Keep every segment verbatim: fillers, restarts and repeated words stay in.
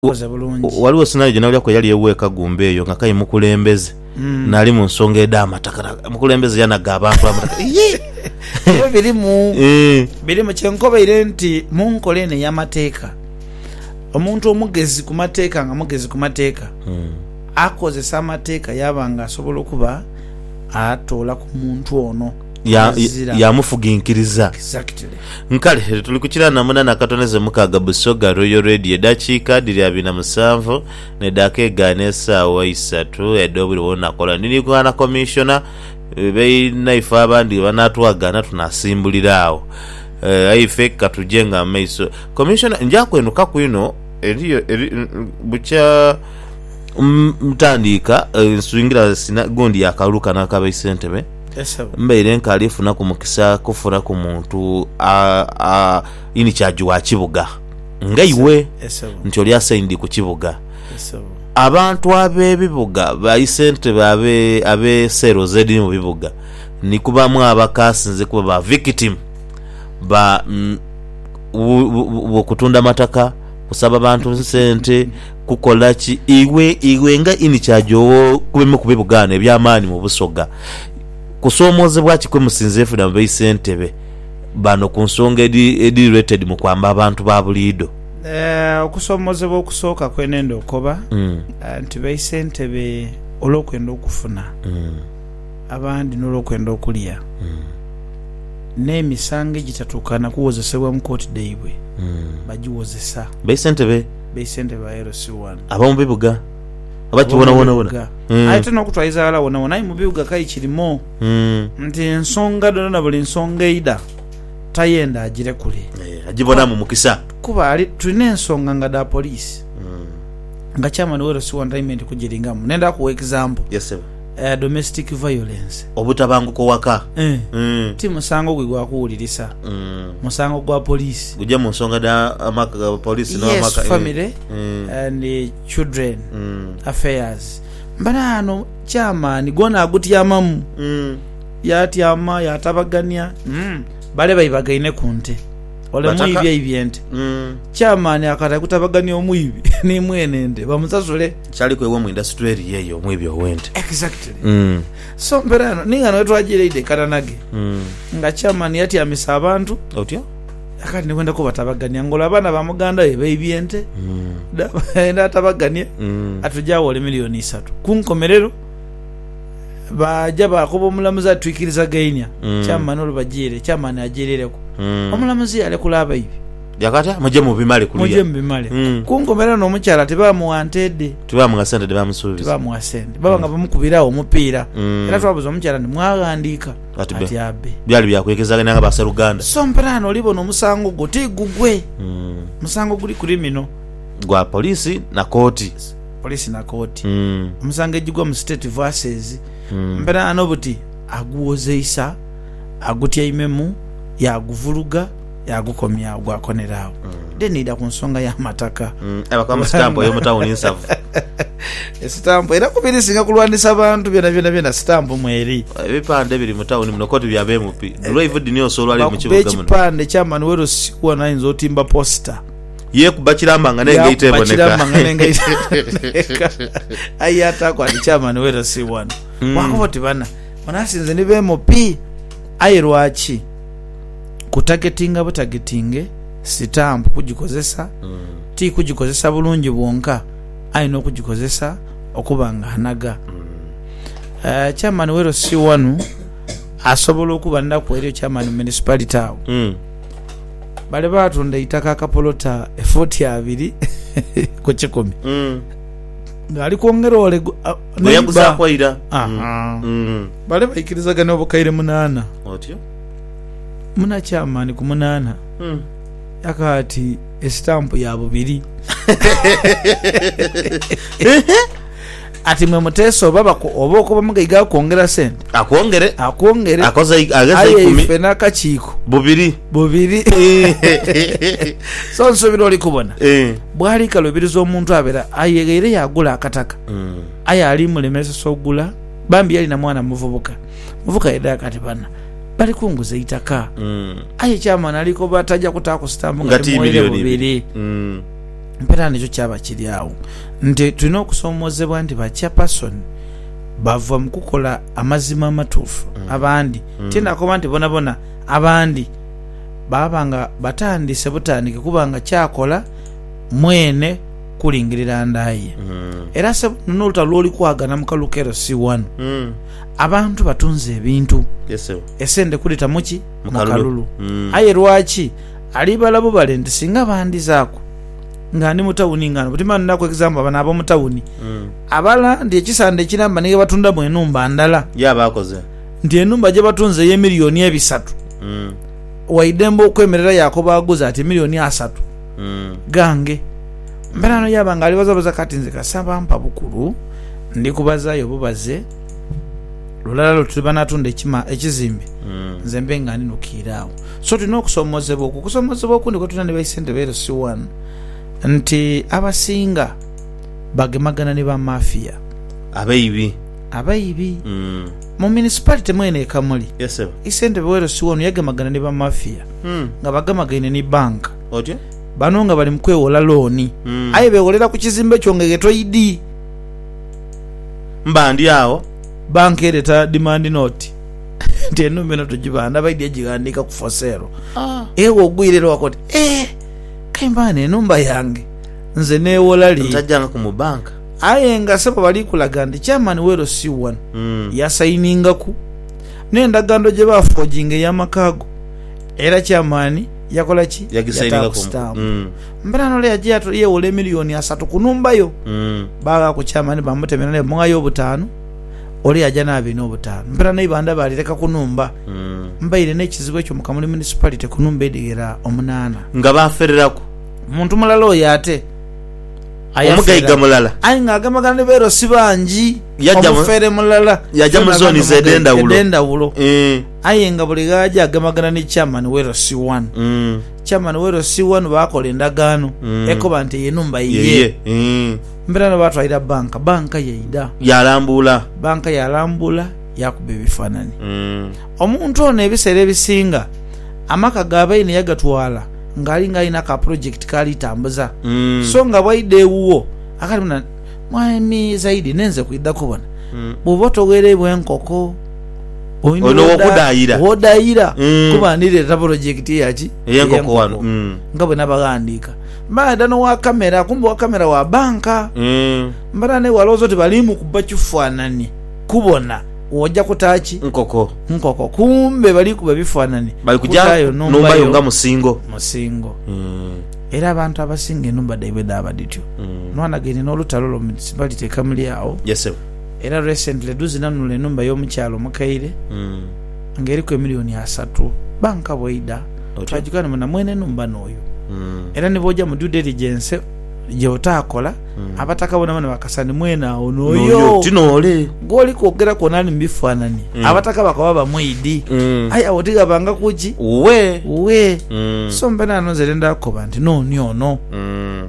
waliwo sinayo gye nawulirako yali ewuweka gumba eyo nga kayi mukulembeze mm. nali mu nsonga eda amataka mukulembeze yanaga abantu amataka ebyo birimu birimu kyenkobaire nti munkole eno ey'amateeka omuntu omugezi ku mateeka nga mugezi ku mateeka mm. akozesa amateeka yaba nga asobola okuba atoola ku muntu ono yamufuginkiriza exactly. nkale tuli kukira namuna nakatoneze mukaga Busoga Royal Radio dakiika diri abiri na musanvu ne dakega n'essaawa isatu edobuli wona kola nini kwa commissioner beina ifa abandi banatwagana tunasimbulira awo aife katujenga maiso commissioner njakwenuka kwino eriyo bucha mtandika swingira sina gondi yakaluka nakabaisentebe mbaire nkalifuna ku mukisa kufuna ku muntu a a ini chaji wa kibuga ngaiwe nti oli asaindi ku kibuga abantu abebibuga bayisente babe abe zero zedi mu bibuga nikubamu abakasinze kuba ba victim ba kutunda mataka kusaba abantu sente kukola ki iwe iwe nga ini chajo kubemu kubibugana ebyamani mu Busoga kusomozebwa kikwe musinzefu na bayisentebe bano ku nsonga edi edi rated mu kwamba abantu ba bulido eh okusomozebwa okusooka kwenendo okoba mm. anti bayisentebe olokwenda okufuna mm. abandi nolokwenda okulya mm. n'emisango gitatukana kuwozesebwa mu court deibwe mm. bagiwozesa bayisentebe bayisentebe ba L C one abamu bibuga abati wona wona wona mm. ayite nokutwaiza ala wona wona mu bibuga kai kirimo mm. nti ensonga dona na buli nsonga ida tayenda agire kule eh ajibona mu mukisa kuba ali tulina ensonga nga da police mm. nga chama no L C one diamond kujiringamu nenda ku example yes sir uh, domestic violence obutabangu ko waka eh mm. ti musango gwe gwa kuwulirisa mm. musango gwa police gujja mu nsonga da amaka police no yes, amaka family eh. mm. and uh, children mm. affairs mbanano chama ni gona aguti amamu mm. yati ama yatabagania mm. bale bayibagaine kunte ole muibye ibyente mm. chama ni akata kutabagania omuibi ni mwenende bamusasule chali kwewe mu industry yeyo omuibi owente exactly mm. so mberano ninga no twajire ide katanage mm. nga chama ni yati amisa abantu otyo akati ni kwenda ko batabagania ngola abana ba muganda ye ibyente mm. da tabagania mm. atujawo ole milioni three kunkomerero baja bakuba omulamuzi atwikiriza gainya mm. chama no bajire chama na ajerereko mm. omulamuzi ale kulaba ibi yakata muje mu bimale kuliya muje mu bimale mm. kunkomera no mukyala teba mu wantede teba mu asende teba musubiza teba mu asende baba mm. nga bamukubira omupira mm. era twabuza omukyala ni mwagandika ati abe byali byakwekeza nga basa Uganda so mperano libo no musango goti gugwe mm. musango guli criminal gwa polisi na koti polisi na koti mm. musango ejigwa mu state versus mm. mperano buti aguozeisa agutya imemu yaguvuluga yagukomya gwakonerawo mm. denida ku nsonga ya mataka mm. abakama stampo yo mutawo ninsavu stampo era kubiri singa kulwanisa abantu byana byana byana stampo mweri ebipande biri mutawo ni mnokoti bya B M P lwa ivudi niyo solo ali mu kibuga muno ekipande chairman wero sikuwa na inzo timba poster ye kubachiramba nga nenge iteboneka kubachiramba nga nenge iteboneka ayata kwa chairman wero si one mm. wakoti bana wanasinze ni B M P ayirwachi kutagetinga butagetinge stamp kujikozesa mm. ti kujikozesa bulungi bwonka ayino okujikozesa okubanga hanaga mm. uh, chairman wero si one asobola okuba ndaku eri chairman municipality awo mm. bale batunda itaka kapolota effort ya abiri ku kikumi mm. ngali kuongera ole uh, yakuza kwaira ah mm. mm. bale bayikirizaga no bukaire munana otyo muna chairman ku munana mm. yakati estamp ya bubiri ati mwe muteso baba ko oboko bamugiga kuongera sente akuongere akuongere akoza agaza ikumi fena kachiko bubiri bubiri so nsubiro likubona eh bwali kalobirizo omuntu abera ayegere yagula akataka mm. aya ali mulemesa sogula bambi yali na mwana muvubuka muvuka eda kati bana bali kunguza itaka mm. aye chama naliko bataja kutaka kustambu ngati milioni bibiri mm. mpera nicho kyaba kiri awo nti tulina okusoomozebwa nti ba chairperson bava mu kukola amazima amatuufu mm. abandi mm. tinakoba nti bona bona abandi babanga batandise butandike kubanga kyakola mwene kulingirira ndaye mm. era se nolta loli kwagana mukalukero si one mm. abantu batunze ebintu yes esende kulita muki mukalulu mm. aye lwaki ali balabo bale nti singa bandi zaako ngani mutawuni ngano butima ndako example bana abo mutawuni mm. abala ndi ekisande kiramba nige batunda mu enumba ndala ya bakoze ndi enumba je batunze ye miliyoni ebisatu mm. waidembo kwemerera yako baguza ati miliyoni asatu mm. gange mberano yaba ngali bazabaza katinze kasaba mpa bukuru ndi kubazayo bubaze lulala lutubana tunde ekima ekizimbe mm. nzembe ngani nukirawo so tulina okusomozebwa oku kusomozebwa okundi ko tunane bayisente bero si one nti abasinga bagemagana ne ba mafia abayibi abayibi mm. mu municipality mwene ekamuli yes sir isente bero si one yagemagana ne ba mafia mm. nga bagamagane ne bank otye bano nga bali mukwewola looni mm. aye bewolera ku kizimbe kyongege toyidi mbandi awo bank ereta demand note teno meno tujibanda baidi ejigandika ku fosero ah ewo ogwirero wakoti eh kaimbane numba yange nze newola li ntajanga ku mu bank aye nga sebo bali kulagandi chairman wero si one mm. ya signinga ku nenda gando je ba forging ya makago era chairman yakola ki yagisaininga ku mm. mbrano le ajia to ye wole milioni asatu kunumba yo mm. baga ku chairman bamutemera ne monga yo butano oli ajana abino butano mpera nayi banda bali leka kunumba mm. mbaire ne kizibu kyo mukamuli municipality kunumba edigera omunana nga bafererako muntu mulalo yate omugayiga mulala ayi nga agamagana ne bero sibanji yajja mufere mulala yajja mu zone zedenda ulo edenda ulo mm. ayi nga buli gaja agamagana ne chairman wero si one mm. chairman wero si one bakola endagano mm. ekoba nti yenumba yiye yeah, yeah. mm. mbirana batu aida banka banka yeida yalambula banka yalambula yakube bifanani mm. omuntu ono ebiseera ebisinga amaka gabaine yagatwala ngali nga ina ka project kali tambuza mm. so nga bwaide wuo akali muna mwami zaidi nenze kuidda kubona mm. buboto gere bwenkoko ono okudayira odayira mm. kuba ndire ta project yachi yenkoko wano mm. ngabo nabagandika mbada no wa kamera kumbe wa kamera wa banka mm. mbada ne walozo tibalimu kubachufanani kubona wojja kutachi nkoko nkoko kumbe bali kuba bifanani bali kujja numba yo nga musingo musingo mm. era abantu abasinga numba daibe daba dityo mm. nwana geni no lutalolo municipality kamuli yao yes sir era recently duzi nanule numba yo mukyalo mukaire mm. ngeri ku milioni asatu banka boida twajikana muna mwene numba noyo mm. era niboja mu due diligence je otakola mm. abataka bona bana bakasani mwena onoyo no, tinole goli kwogera konani mbifanani mm. abataka bakaba mwidi mm. aya otiga banga kuji we we mm. so mbena nozerenda koba nti no nyono mm.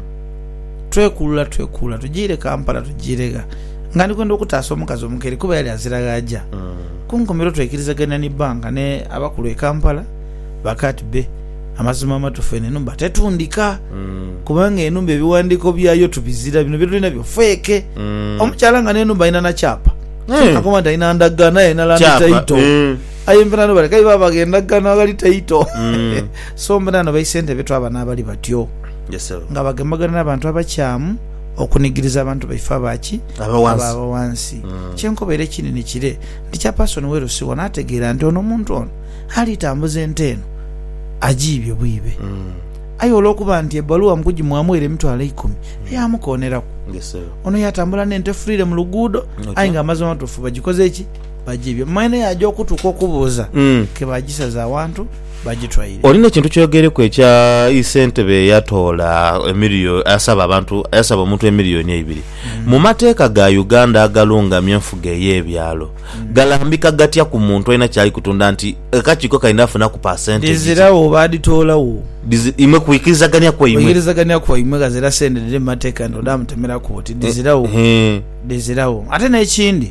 twekula twekula tujire Kampala tujirega ngani kwenda okutaso mukazo mukeri kuba yali aziragaja mm. kunkomero twekirizagana ni banka ne abakulu e Kampala bakati be amazima matufene numba tetundika mm. kubanga enumba ebiwandiko byayo tubizira bino bino nabyo feke mm. omukyala nga nenumba ina na chapa mm. akomanda ina ndagana ina la taito mm. ayimbana no bali baba genda gana gali taito mm. so mbana no bayisente betu abana abali batyo yes sir nga bagemagana nabantu abakyamu okunigiriza abantu baifa baki abawansi abawansi mm. kyenkobere kinene kire ndicha person wero si wona ategeera ndi ono muntu ono ali tambuze nteno ajibye bwibe mm. ayo lokuba nti ebaluwa mkuji muamwere mtu ala ikumi mm. ya mukonera yes sir ono yatambula nente freedom mu lugudo okay. Ainga amazo matufu bagikoze eki bajibye mwene yajo okutuka okubuza mm. ke bagisaza abantu bagitwaire olina kintu kyogereko ekya isentebe yatola emilio asaba abantu asaba omuntu emiliyoni ebiri mm. mu mateeka ga Uganda agalunga myenfuga eyebyalo mm. galambika gatya ku muntu alina kyali kutunda nti akakiko kalina afuna ku percentage dizirawo baditolawo imwe kuikirizaganya kwa imwe kuikirizaganya kwa imwe gazira sende ne mateeka ndo damutemera kuti dizirawo mm. dizirawo ate n'ekindi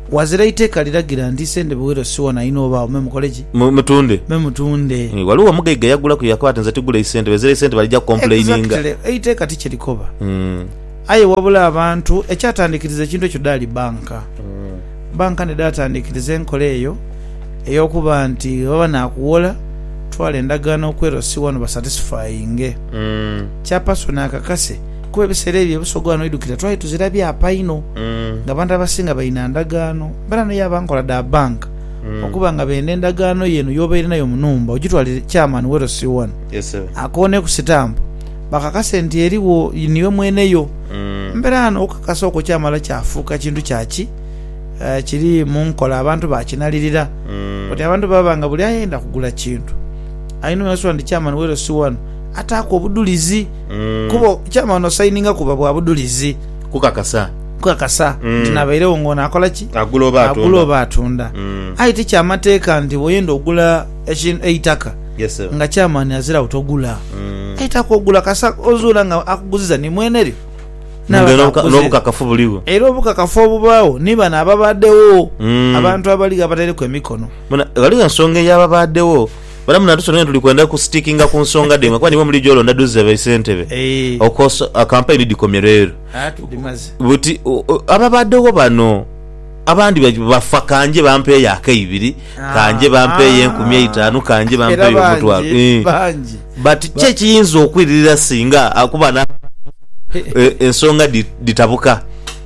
wazira iteeka liragira nti sente bwero siwona ino obaawo memukoleki mutunde memutunde waliwo omugaiga yagula ku yakwata nze tigula isente bezira isente balijja complaininga iteeka tikyerikoba aye wabula abantu ekyatandikiriza ekintu ekyo ddaali banka banka ne datandikiriza enkola eyo ey'okuba nti baba naakuwola twala endagaano okwero si wano basatisfyinge kyapasoni akakase kuba ebiseera ebyo ebusogwano idukira twali tuzirabye apaino nga bantu abasinga balina endagaano bala naye abankola da banka okuba nga benda endagaano yeno yobaire nayo munumba ogitwalire chairman wero si wano akoone ku sitampu bakakase nti eriwo niwe mweneyo mbera hano okakasa okwo kyamala kyafuuka kintu kyaki kiri mu nkola abantu bakinalirira oti abantu babanga buli ayenda kugula kintu ayina yaswa ndi chairman wero si wano ataako obudulizi kubo chairman osaininga kuba bwa budulizi kukakasa kukakasa nti nabairewo ng'ono akola ki agula oba atunda ayi tekyamateeka nti bw'oyenda ogula eitaka nga chairman azira utogula eitaka ogula kasa ozuula nga akuguziza ni mweneryo n'obukakafu buliwo era obukakafu obubaawo ni bano ababaddewo abantu abaliga abatereku emikono waliwo ensonga ey'ababaddewo bala muna tusonga tuli kwenda ku stickinga ku nsonga dema kwa niwo muli jolo ndaduze baisentebe hey. okoso a campaign dikomerero atu dimaze buti ababaddewo bano abandi bafa kanje bampe ya kaibiri kanje bampe ye enkumi etaano kanje bampe yo mutwalo banji but che kiyinza okwiririra singa akuba na ensonga ditabuka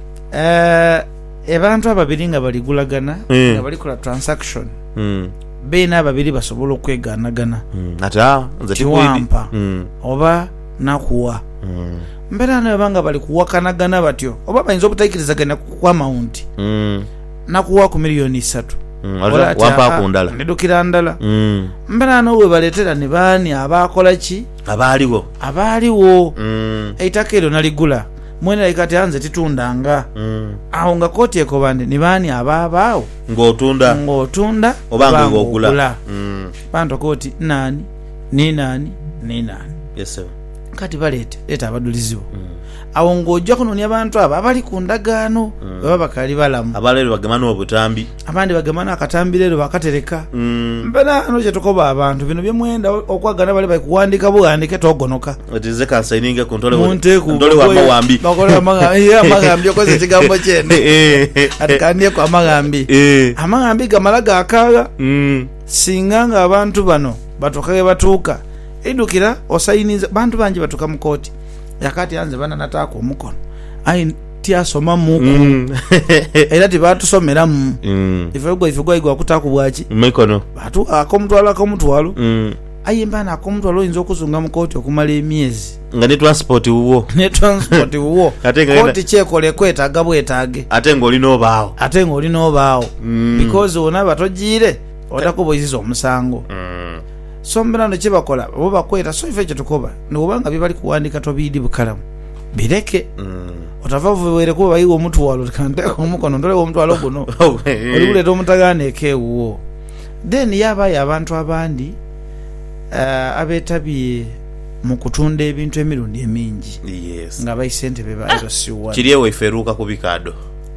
eh abantu ababiri nga baligulagana nga balikola transaction mm. beena ababiri basobola okweganagana mm. ata nze tiwampa mm. oba nakuwa mm. mbera nayo banga bali kuwakanagana batyo oba bayinza obutayikirizagana ku amount mm. nakuwa ku miliyoni isatu mm. wampa kundala ndukira ndala mm. mbera nawe baletera ne bani abakola ki abaliwo abaliwo mm. eitakero naligula mwene likati anze titundanga mm. aho nga koti ekobande ni bani ababaawo ng'otunda ng'otunda obanga ng'ogula mm. bantu koti nani ni nani ni nani yes sir kati balete leta abaduliziwo mm. awo ng'ojja kunonya abantu abo abali ku ndagaano mm. baba bakali balamu abalero bagemana obutambi abandi bagemana akatambi lero bakatereka mm. mbera ano kyetukoba abantu bino byemwenda okwagana bali bakuwandika buwandike togonoka otize kansaininga kuntole ndole wa mawambi bakola magambi ya magambi okoze kigambo kyene atikandye kwa magambi amagambi gamala gakaaga mm. singa nga abantu bano batokage batuuka edukira osayiniza bantu banji batuka mu koti yakati anze bana nataka omukono ayi tiasoma muku mm. era tibatusomera mu mm. ifego ifego igwa kutaku bwachi mikono batu akomutwalo akomutwalo mm. ayi mbana akomutwalo inzo kuzunga mu koti okumala emyezi nga ne transport uwo ne transport uwo koti kyekole kweta gabwetage ate ngoli no baawo ate ngoli no baawo mm. because ona batojire otakuboyiziza omusango mm. so mbirano kibakola bo bakweta so ife kyetukoba nobanga bibali kuwandika tobidi bukalamu bireke mm. otavavuwere kuba bayiwa omutwalo kante omukono ndole omutwalo guno oli kuleta omutagane ekewo then yabaye abantu abandi uh, abetabye mu kutunda ebintu emirundi emingi yes. nga bayisente bebaero siwa kiriyewo iferuka ku bikado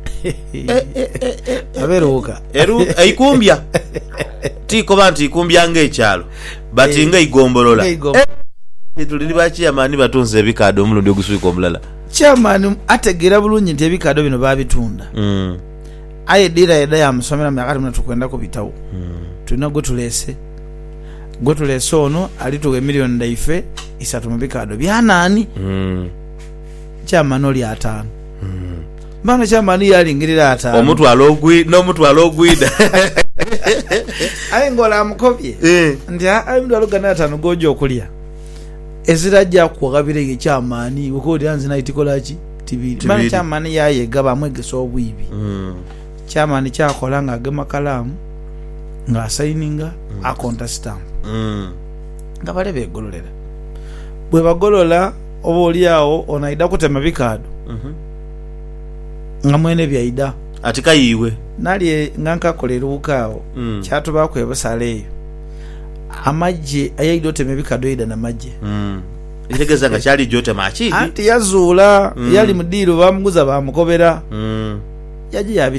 aberuka eru aikumbya tiko bantu ikumbya ng'ekyalo bati nga igombolola tuliri bakiyamani batunze ebikado omulundi oguswika omulala chairman ategera bulungi nti ebikado bino babitunda mm. aye dira eda yamusomera myakati muna tukwenda kubitawo mm. tulina gwe tulese gwe tulese ono alituwa emiliyoni ndaife isatu mu bikado byanaani mm. chairman oli ataano mm. bano chairman yalingirira ataano omutwalo ogwi n'omutwalo ogwida aye ngola amukobye eh. nti ayi mutwalo gana ataano gojo okulya ezirajja kuwagabire ekyamaani ukodi anzi na itikolachi tibiri bano chairman yayega bamwegesa obwibi mm. chairman kyakola nga agema kalamu nga asaininga mm. akonta stamp mm. nga balebe egololera bwe bagolola oba oliawo onaida kutema bikado mm -hmm. nga mwene byaida atika yiwe nali nga nkakolera ubukaawo mm. kyatubako ebusaleeyo amajje ayaida otema bikado ida na majje mm. itegeza nga kyali jote machi anti yazuula mm. yali mudiiro bamuguza bamukobera mm. yaji yabitema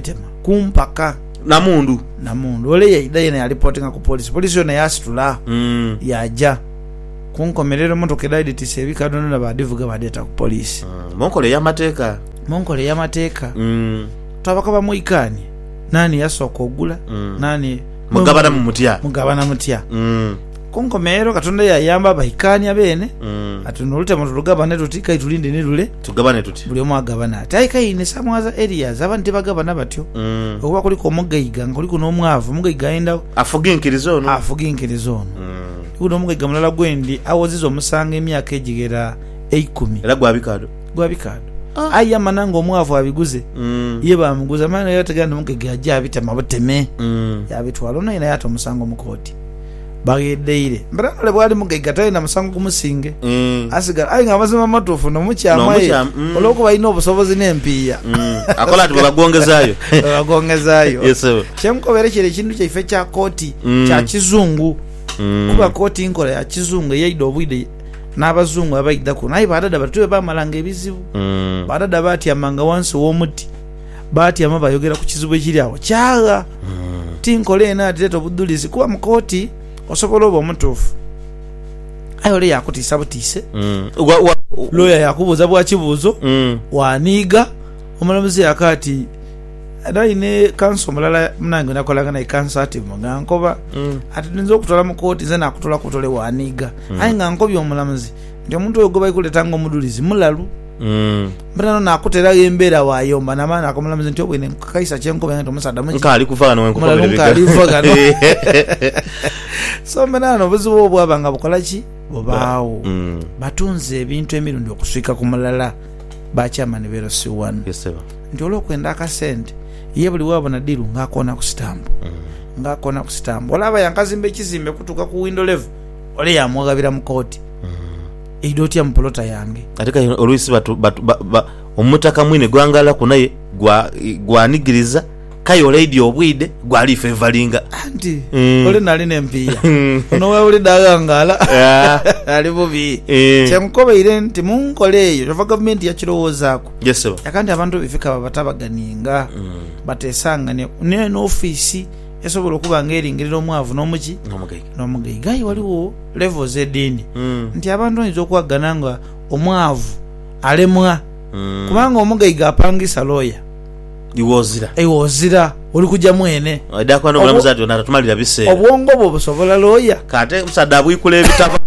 kumpaka namundu namundu ole yaida yene alipotinga ku police police yone yasitula mm. yaja kunkomerero motoka daidi tisebika dono na badivuga badeta ku police mm. monkole yamateka monkole yamateka mm. tabaka bamuikani nani yasoko ogula mm. nani mugabana mumutya mugabana mutya mm. kunkomerero katonda yayamba bahikani abene mm. atunulute mutulugabane tutika itulinde nilule tugabane tuti buli omu agabana ataika ine samwaza areas abantu bagabana batyo mm. okuba kuliko omugayiga kuliko n'omwavu omugayiga ayenda afuginkirizo ono afuginkirizo ono mm. kuno omugayiga mulala gwendi awoziza omusanga emyaka egigera ikumi era gwabikado gwabikado ah. aya mananga omwavu abiguze mm. ye bamuguza mana yateganda omugayiga ajja abita mabuteme mm. yabitwala ono ina yato omusango mukoti bagedeire mbrano bwali mugayiga tayina musango kumusinge mm. asigala ayi ngabazima matufu no mukyamaye no, mm. oloko bayina obusobozi n'empiya mm. akola ati bagongezayo bagongezayo yes sir kyemukobere kire kintu kyaife kya koti mm. kya kizungu mm. kuba koti inkola ya kizungu yaido obwide n'abazungu abayida ku nayi badada batuwe bamalanga ebizibu mm. badada bati amanga wansi w'omuti bati amaba yogera ku kizibu ekiri awo kyaga mm. tinkole ena ateto budulizi kuba mukoti osobola oba omutuufu ayo le yakutiisa butiise mm. lawyer yakubuuza bwa kibuuzo mm. waniiga omulamuzi yakati adaine kanso mulala munange nakolaga naye kanso ati nga nkoba mm. ati ninza okutwala mu kooti nze nakutola kutole waniiga mm. aye nga nkobya omulamuzi nti omuntu oyo goba ikuletanga omudulizi mulalu mm. mbirano nakutera embeera wayomba namana akomulamuzi nti obwene nkakaisa kyenkoba nti omusada mu nkali kuvaga no nkobere nkali kuvaga no so mbirano obuzibu obwabanga bukola ki bobaawo mm. batunze ebintu emirundi okuswika ku mulala bakyamani bero si one yes sir nti olwokwenda akasente ye buli wabona diru ngakona ku stamp mm. ngakona ku stamp olaba yankazimbe ekizimbe kutuka ku window level ole yamwagabira mu kooti idoti ya mpolota yange atika oluisi batu, batu ba, ba, omutaka mwine gwangala kunaye gwa gwanigiriza kayo lady obwide gwali favoringa anti mm. ole nali nempiya ono we uli dagangala ali bubi mm. kyemkobe ile nti munkole eyo ova government ya kirowozaako yes sir yakandi abantu bifika babatabaganisha mm. batesanga ne ne no office esobola okuba ng'eringirira omwavu n'omuki n'omugayiga ayi waliwo levels edini mm. nti abantu oyinza okwagana nga omwavu alemwa mm. kubanga omugayiga apangisa lawyer iwozira iwozira oli kujja mwene adako no mulamuzi ati onatumalira bise obwongo bwo busobola lawyer kate musada bwikule ebitabo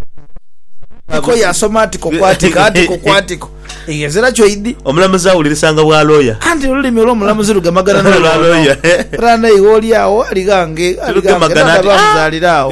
ko ya somatiko kwatiko atiko kwatiko igezera cyo idi omulamuzi awulirisanga bwa lawyer anti olulimi olw'omulamuzi lugamagana no lawyer rana igoli awo aligange aligange nabamuzalira awo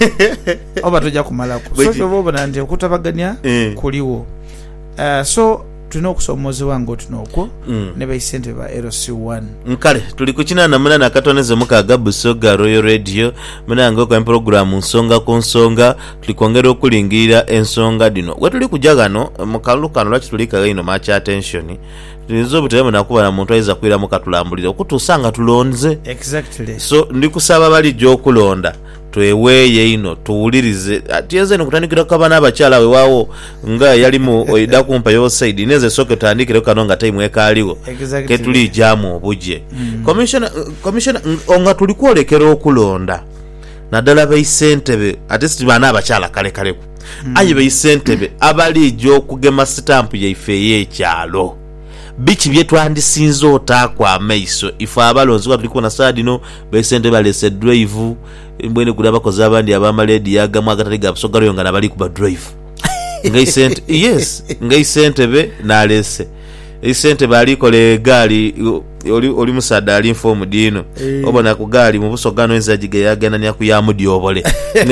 oba tujja kumalako so bobo nandi okutabaganya kuliwo uh, so tulina okusomozebwa nga otina okwo mm. ne baisente ba L C one nkale tuli kukina na muna nakatoneze mukaga Busoga Royal Radio muna ngo kwa program nsonga ku nsonga tuli kwongera okulingirira ensonga dino we tuli kujagano mukalukano lwaki tuli kagaino match attention tulizo butema nakuba na muntu aiza kwira mukatulambulira okutusanga tulonze exactly so ndikusaba bali jo kulonda tweweye ino tuwulirize atiyenze nokutandikira kwa bana abakyala we wawo nga yali mu oida kumpa yo side ineze soke tandikire kanonga time ekaliwo exactly. ketuli jamu obuje mm. commissioner commissioner onga tuli kwolekera okulonda nadala bayisentebe atesti bana abakyala kale kale mm. ayi bayisentebe abali jo kugema stamp yaife yekyalo bichi byetwandisinze otakwa amaiso ifa abalonzi kwa tuliko na sadino bayisentebe balese drive mbwene kulaba koza abandi abamaledi yagamu agataliga abusogalo yonga nabali kuba drive ngai sente yes ngai sente be na lese isente bali kole gali oli oli musada ali inform dino hey. Obona ku gali mu busogano enzajige yagana nya kuyamudi obole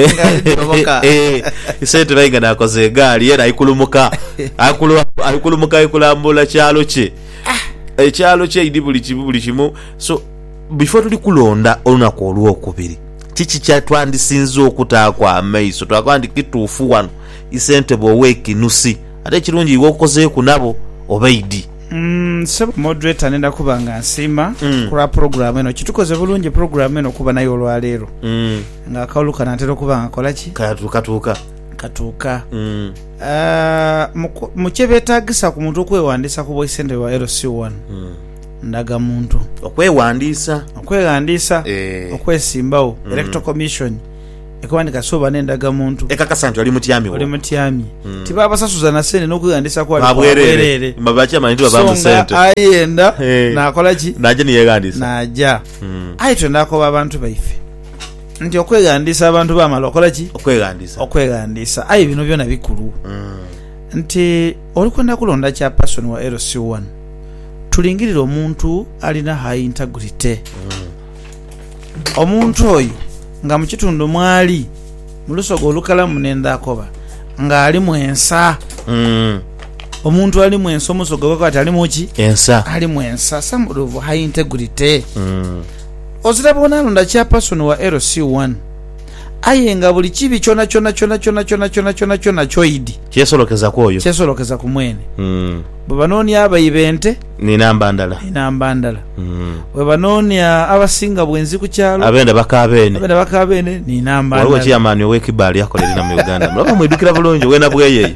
eh isente bayinga nakoze gali yera ikulumuka akulu akulumuka ikulambula kyalo che e kyalo che idibuli kibuli kimu so before tuli kulonda olunako olwokubiri chichi kya twandisinze okutakwa amaiso twakwandi kituufu wano isente bo weki nusi ate kirungi wokoze ku nabo obaidi mm sebo moderator nenda kubanga nsima mm. kula program eno kitukoze bulungi program eno kuba nayo olwalero mm. nga kauluka natero kubanga kolaki katuka tuka katuka mm. uh, mu kyebetagisa ku muntu kwewandisa ku boisende wa L C one mm. ndaga muntu okwewandiisa okwewandiisa eh. okwesimbawo mm. electoral commission ekuwandika soba nendaga muntu ekakasa nti oli mutyami oli mutyami mm. tibabasasuza na sente n'okwewandisa kwa babwerere mabaki amanyi babamu sente ayenda hey. nakola ki naje niyegandisa naja mm. ayi twendako abantu baife nti okwegandisa abantu bamala okola ki okwegandisa okwegandisa ayi bino byona bikulu mm. nti oli kwenda kulonda kya person wa L C one tulingirira omuntu alina high integrity mm. omuntu oyo nga mu kitundu mwali mu lusogo olukalamu n'endakoba ng'ali mu ensa mm. omuntu ali mu ensa omusogo gwe ati ali mu ki ensa ali mu ensa somebody of high integrity mm. oziraba onalonda kya person wa L C one aye nga buli kibi kyona kyona kyona kyona kyona kyona kyona kyona kyoidi kyesolokeza kwoyo kyesolokeza ku mwene mm. bwe banoonya abayiba ente ninamba ndala ninamba ndala mm. bwe banoonya abasinga bwenzi ku kyalo abenda bakabeene abenda bakabeene ninamba ndala waliwo kiyamaani ow'ekibaali yakolerera mu Uganda mulaba mwidukira bulungi wena bweyeyo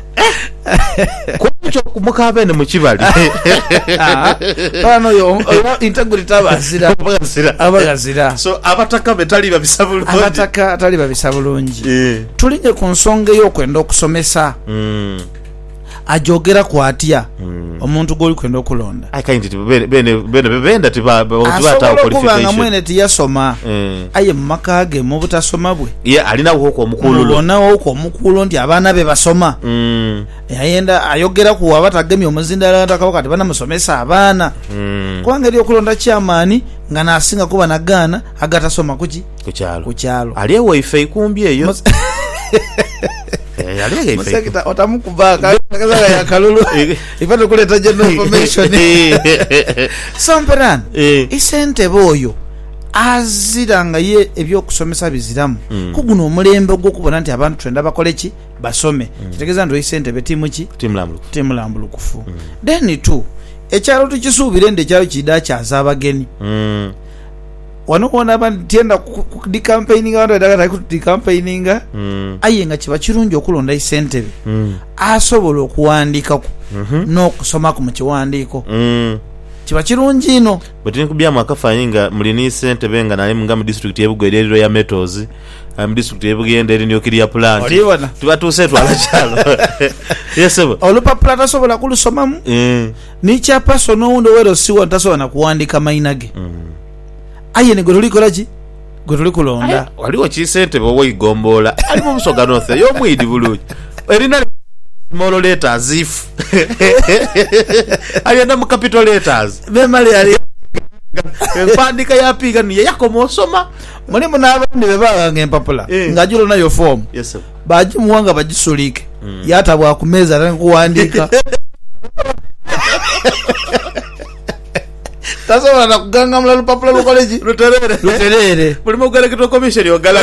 kucho mukabeene mu kibali bano yo integrity abazira abagazira so abataka betali babisabulungi abataka tali babisabulungi yeah. tulinye ku nsonga y'okwenda okusomesa mm. ajogera kwatya mm. omuntu goli kwenda okulonda akaindi bene bene benda tiba otibata qualification mwene tiyasoma mm. aye makage mu butasoma bwe ye yeah, alina woko omukulu lona woko omukulu ndi abana be basoma mm. yayenda ayogera ku abatagemye omuzindala atakabaka bana musomesa abana mm. kwanga lyo kulonda kyamani nga nasinga kuba nagana agatasoma kuki kukyalo kukyalo aliye wifi kumbi eyo yalege ife sekita otamukubaka kaza ya kalulu ifate kuleta general information somperan isente boyo aziranga ye ebyo kusomesa biziramu mm. kuguno omulembe gwo kubona nti abantu twenda bakole ki basome mm. kitegeza ndo isente betimu ki timlamulu timlamulu kufu mm. then two ekyalo tukisubire nde kyalo kida kyaza abageni mm. wano kuona abantu tienda di campaigning abantu edagata ku di campaigning mm. ayenga kiba kirungi okulonda isente mm. asobola okuwandika ku mm -hmm. no kusoma ku mukiwandiko mm. kiba kirungi ino bwetini kubyamu akafanyinga mulini sente benga nali nga mu district y'Ebugweri eriro ya Metals mu district y'Ebugenda eri nuclear plant olibona tuba tuse twala kyalo yesebo olupapula tasobola kulusomamu mm. ni kya person owundi wero siwa tasobola kuwandika mainage mm. aye ne gotulikola ki gotulikulonda waliwo kisente bo wigombola ali mu busoga north yo mwidi bulungi erina small letters if ayenda mu capital letters bemali ali pandika yapiga ni yako mosoma muli mu nabandi bebaga empapula eh. ngajulo nayo form yes sir baji muwanga bajisulike mm. yatabwa kumeza na kuwandika tasobola na kuganga mula lupapula lukoleji luterere luterere mulimo kugala kito commission yogala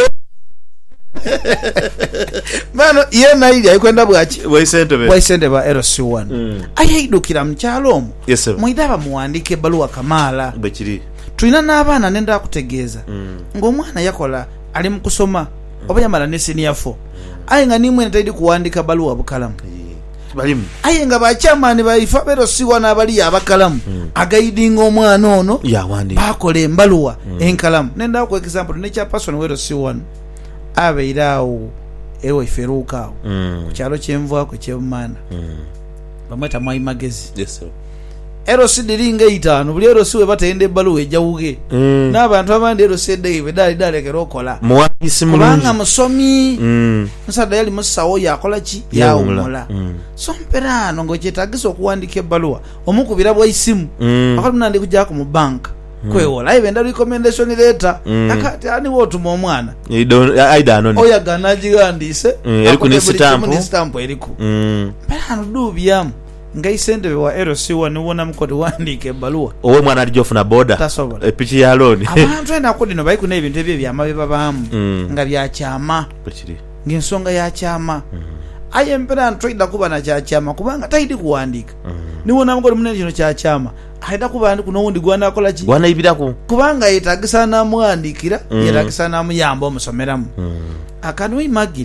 mano yena ili ayikwenda bwachi waisente be waisente ba L C one mm. ayidukira mkyalo omu yes sir mwidaba muwandike baluwa kamala bekiri tulina n'abaana nenda kutegeeza mm. ng'omwana yakola ali mu kusoma mm. oba yamala ne senior four mm. aye nga nimwe ntaidi kuwandika baluwa bukalamu balimu aye nga bachamani baifa bero siwa n'abali abakalamu mm. agaidinga omwana ono yawandi bakola embaluwa mm. enkalamu nenda ku example ne kya person wero si one abeirawo ewe feruka mm. kukyalo kyemvwa ku kyemana mm. bamweta mai magezi yes sir L C diringa itano buli L C we batende baluwa ejawuge mm. n'abantu abandi L C dai dali dali kerokola muwandisi mulungi kubanga musomi mm. musada yali musawo yakola ki yawumula mm. so mperano ngo kyetagiso okuwandika baluwa omukubira bwa isimu mm. akali munandi kujako mu bank mm. kwewola ibe ndali recommendation letter mm. akati ani wotu mu omwana aida anoni oya ganagigandise mm. eriku ni stamp ni stamp eriku mm. mperano dubyamu ngaisende wa L C one wona mukoti wandike baluwa owe mwana alijofu na boda tasobola epichi ya loni abantu ena kodi no bayiku nebintu ebyo byamabe babamu mm. nga bya chama pechiri ngensonga ya chama mm. aye mpera ntoida kuba na cha chama kubanga taidi kuwandika mm. niwona mukoti munene kino cha chama aida kuba ndi kuno wundi gwana akola ki gwana ibirako kubanga yetagisa na muandikira mm. yetagisa na muyamba omusomeramu mm. akanu imagine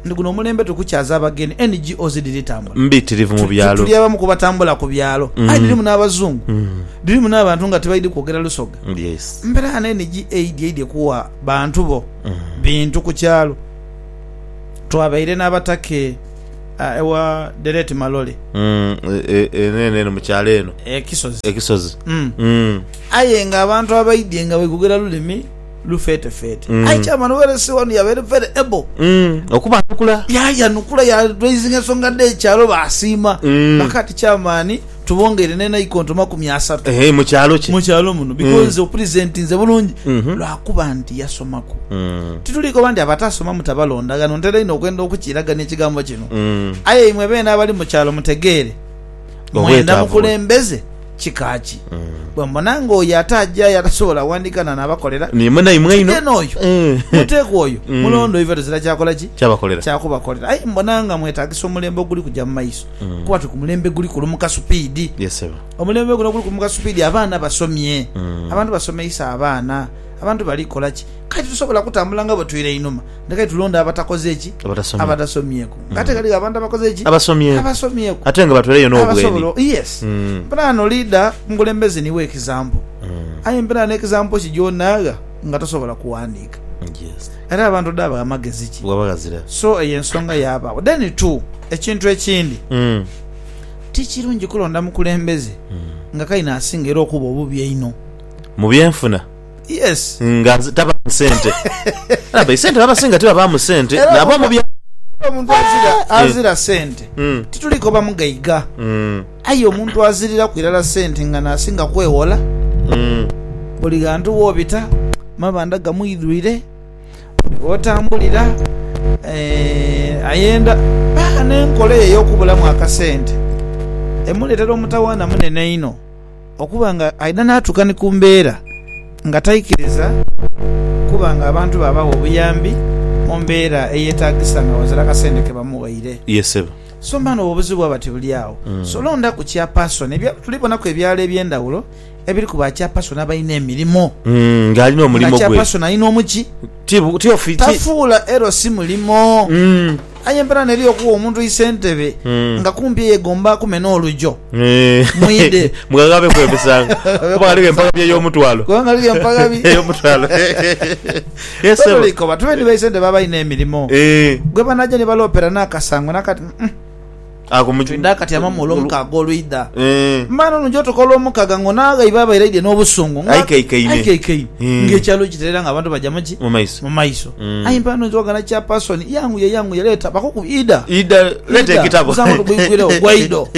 ndi guno omulembe tukukyaza abagenyi N G Os ziditambula mbitirivu mu byalo tuli abamu kubatambula ku byalo mm. ayi dirimu n'abazungu mm. dirimu n'abantu nga tebayidi kwogera lusoga yes mbera na N G aid aid kuwa bantu bo mm. bintu ku kyalo twabaire n'abatake uh, ewa Dereti Malole mm ene ene mu kyalo eno ekisozi ekisozi mm. mm aye nga abantu abayidi nga wekugera lulimi lufete fete mm. ai chama no were se wanu ya very very able mm okuba nukula ya ya nukula ya raising esonga de chalo basima mm. bakati chamani tubongere nena ikonto makumi asatu eh mu kyalo ki mu kyalo muno because mm. president nze bulungi mm -hmm. lwakuba nti yasomako mm. tituliko bandi abatasoma mutabalonda gano ntera ino okwenda okukiraga n'ekigambo kino mm. aye imwe bena abali mu kyalo mutegeere mwenda mukulembeze chikachi mm. bwambonanga oyo atajja yatasobola wandikana n'abakolera nimuna imwe ino enoyo mm. muteeko oyo mm. mulondo ivyo tezira kyakola ki kyabakolera kyakubakolera ayi mbonanga mwetagisa omulembe guli kujja mu maiso mm. kuba tukumulembe guli kulumuka speed yes sir omulembe guno guli kulumuka speed abaana basomye mm. abantu basomeisa abaana abantu bali kola ki kati tusobola kutambula nga bwetwire inuma ndakati tulonda abatakoze eki abatasomyeko mm. ngate kali abantu abakoze eki abasomye abasomyeko ate nga batweleyo n'obweni yes mm. brano leader ngulembeze niwe example mm. ayi brano example kijonaga nga tosobola kuwandika yes era abantu daba amagezi ki wabagazira so eyensonga yaba then two ekintu ekindi mm. tikirungi kulonda mukulembeze mm. nga kaina asingera okuba obubi eino mu byenfuna yes nga taba sente aba sente baba singa taba ba mu sente nabo mu bya omuntu azira azira sente mm. tituliko bamugaiga mm. ayo omuntu azirira kwirala sente nga nasinga kwewola mm. buli gantu wobita mabanda gamuyidwire otambulira eh ayenda baka nenkole eyokubulamu akasente emuletera omutawana munene ino okuba nga aida natukani kumbeera nga taikiriza kuba nga abantu babawo obuyambi mu mbeera eyetagisa nga wazira kasente ke bamuwaire yeseba so mbano obuzibu abati buli awo mm. so londa ku kya person ebya tulibona ku ebyalo ebyendawulo ebiri ku bakya person abayina emilimo mm ngali no mulimo gwe kya person ayina omuki tibu ti ofiti tafula ero si mulimo mm ayembera neriyo kuwa omuntu isentebe mm. nga kumbi yegomba kumena olujo eh mwide mugagabe kwebisanga kuba ali empaka bye y'omutwalo kuba ali empaka bye y'omutwalo yes sir liko batwe ni bayisente baba ine emilimo eh gwe banaje ni balopera nakasangwa nakati mm. ako mujinda kati amama olomka goluida eh mano njoto kolomka ngonaga ibaba iraide n'obusungu ayikeikeine ayikeikeine nge kyalo kitera nga abantu bajamaji mu maiso mu maiso ayi mpano njoga na cha person yangu ye yangu yaleta bakuku ida ida lete kitabo zangu kubwire ogwaido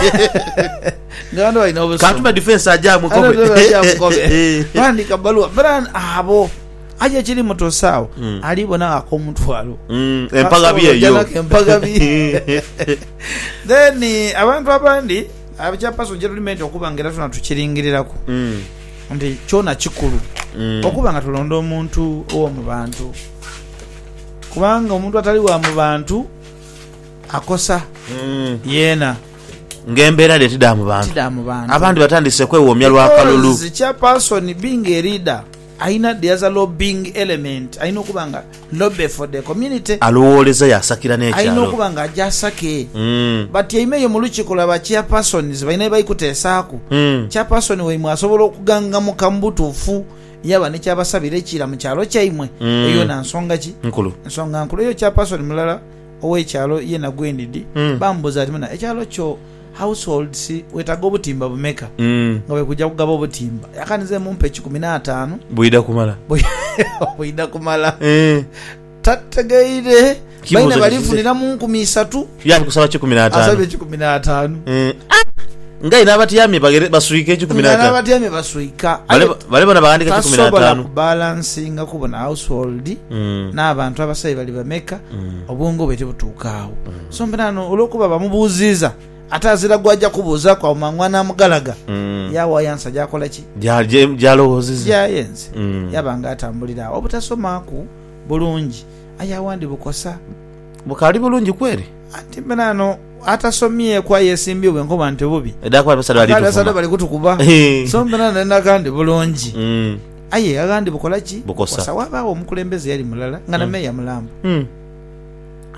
ngando ina obusungu katuma defense ajamu kobe ajamu kobe bandi kabalua bran abo aje kiri moto sawo mm. alibona akomutwalo mm. empaga biye yo empaga biye then abantu abandi abacha so gentleman okubangera tuna tukiringirirako mm. ndi chona kikulu mm. okubanga tulonda omuntu owo mu bantu kubanga omuntu atali wa mu bantu akosa mm. yena ngembera leti da mu bantu tidamu bantu abandi batandise kwewomya lwa kalulu zicha person being a leader aina there's a lobbying element aina kubanga lobby for the community alowoleza yasakira n'ekyalo aina kubanga ajasake mm. but yaimeyo mu lukikola ba chairpersons baina bayikutesaako mm. chairperson we mwasobola okuganga mu kambutufu yaba ne kyabasabira ekira mu kyalo kyaimwe mm. eyo na nsonga ki nkulu nsonga nkulu eyo chairperson mulala owe kyalo yena gwendidi mm. bambuza ati muna ekyalo kyo households wetaga obutimba bumeka mm. nga wekujja kugaba obutimba yakanize mumpe kikumi na ttaano bwida kumala bwida kumala mm. tategeire baina balifunira mu nkumi isatu yani kusaba kikumi na ttaano asabe kikumi na ttaano mm. ngai nabatiyami bagere basuike kikumi na ttaano nabatiyami basuika bale bona bagandika kikumi na ttaano balancing kubona household mm. n'abantu abasayi bali bameka mm. obwongo bwete butuukaawo mm. so mbano olokuba bamubuuziza atazira gwaja kubuza kwa mangwana mugalaga mm. yawa yansa jakola ki jaje jalowoziza ya yense mm. yabanga atambulira obutasoma ku bulungi ayawandi bukosa bukali bulungi kweri ati benano atasomye kwa yesimbi obwenkoba nte bubi edakwa basada bali kuba basada bali kutukuba so benano nakandi bulungi mm. aye agandi bukola ki bukosa waba omukulembeze yali mulala ngana mm. meya mulambo mm.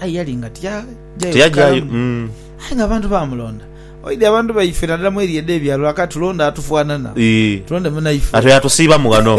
ayi yali nga tya tyajayo mm ayi nga abantu bamulonda oide abantu baife naddala mu eriyedde ebyalo akatulonda atufaanana tulonde munaife ato yatusiiba mu gano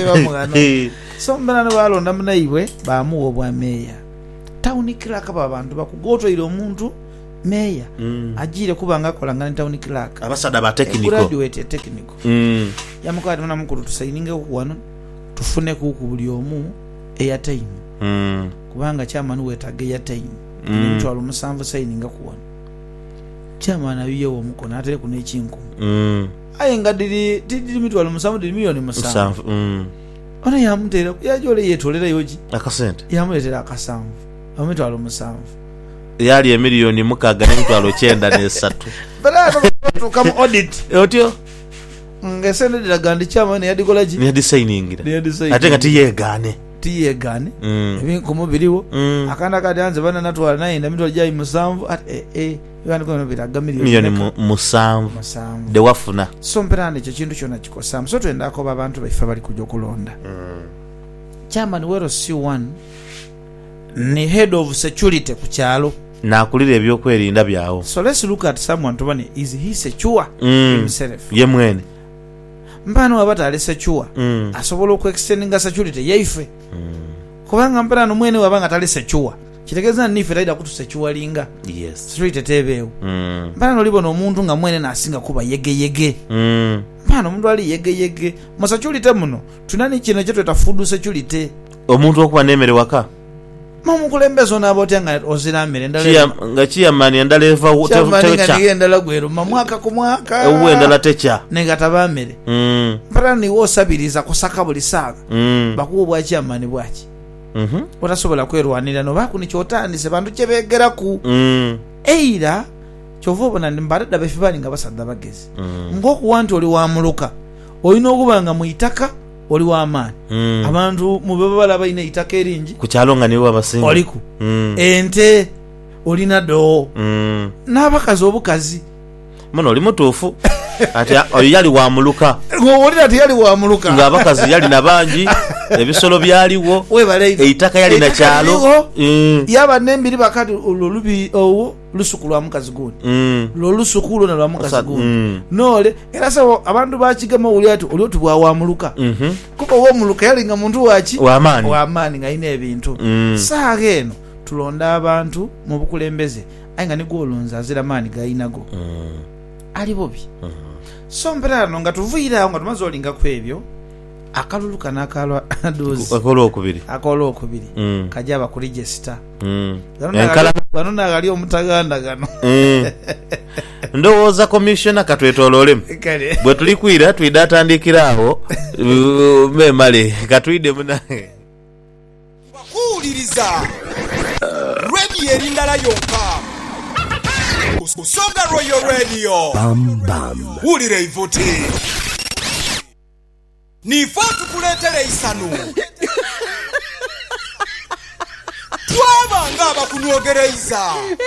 so mbera ne balonda munaibwe bamuwa obwa meeya tawuni clerk aba abantu bakugotoire omuntu meeya mm. ajire kubanga akolanga ne tawuni clerk abasada ba technical graduate technical mm. yamukwata na mukuru tusaininge kuwano tufune ku buli omu airtime mm. kubanga chairman wetaga airtime mm. mtu alumusanvu saininga kuwano chairman abiye wo mukona atele ku n'ekinko mm. aye nga diri diri mtu alumusanvu diri milioni musanvu mm. ona yamutera yajole yetolera yoji akasente yamuletera akasanvu amutu alumusanvu yali emiliyoni mukaga n'emitwalo kyenda n'esatu bala tukamu audit otyo ngesende diragandi chairman yadikola ki yadisigningira ate nga tiyegane tiyegane mm. ebinkomo biriwo mm. akanda kati anze bana natwala naye ndamitwala jayi musanvu ati eh eh yani kono biraga miliyoni musanvu musanvu de wafuna so mperande ekyo kintu kyonna kikosamu so twendako abantu baife bali kujja okulonda mm. chairman wero C one ni head of security ku kyalo nakulira ebyokwerinda byawo so let's look at someone to one is he secure mm. himself ye mwene mpano wabata ali secure mm. asobola okuextendinga security yaife mm. kubanga mpano mwene wabanga tali secure kitegeza nife taida kutusechuwalinga yes street tebeewo mm. mpano libona omuntu nga mwene nasinga kuba yege yege mm. mpano omuntu ali yege yege mu security muno tunani kino kye tweta food security omuntu okuba n'emmere waka mamukulembeza onaabotya nga ozira mmere endala nga kiyamani endala eva techa endala gweruma mwaka ku mwaka ewu endala techa negataba mmere mm. mpala niwo osabiriza kusaka buli saaga mm. bakuwa bwakiyamani bwaki mm-hmm. otasobola kwerwanira nobaku nikyotandise bantu kyebegeraku mm. eira kyova obona mbadde befe bali nga basadde bagezi mm. ng'okuwa nti oli wamuluka olina okuba nga mu itaka oli w'amaani mm. abantu mu baba balaba ina itaka eringi ku kyalo nga niwe abasinga oliku mm. ente olina doo mm. n'abakazi obukazi muno oli mutuufu ati oyo yali wamuluka ng'owulira ati yali wamuluka ng'abakazi yali na bangi ebisolo byaliwo eitaka yali na kyalo mm. yaba nembiri bakati olulubi owo lusuku lwa mukazi gundi mm. lolusuku lwona lwa mukazi gundi mm. nole era sabo abantu bakigama uli ati oli otubwa wamuluka mm-hmm. kuba womuluka yali nga muntu waki wamaani wamaani nga ina ebintu mm. saaga eno tulonda abantu mu bukulembeze aye nga nigwolonza azira maani gayinago mm. ali bobi mm. so mperano nga tuvuirawo nga tumaze olingako ebyo akalulu kana akalwa dozi akola okubiri akola okubiri mm. kajaba ku register mm. gano nagali omutaganda gano mm. ndowooza commissioner katwetololemu bwe tulikwira twida atandikirawo memale katwide munange bakuwuliriza radio erindala yonka Kusoga Royal Radio bam bam wulira ivuti nifo tukuleetera isanu twabanga abakunyogereza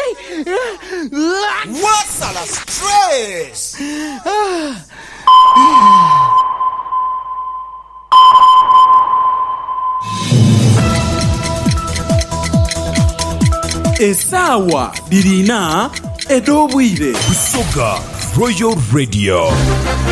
wasala stress Esawa birina edobwire Kusoga Royal Radio